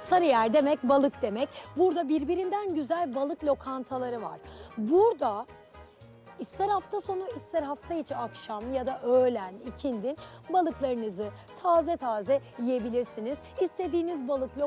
Sarıyer demek balık demek. Burada birbirinden güzel balık lokantaları var. Burada İster hafta sonu, ister hafta içi akşam ya da öğlen, ikindin balıklarınızı taze taze yiyebilirsiniz. İstediğiniz balık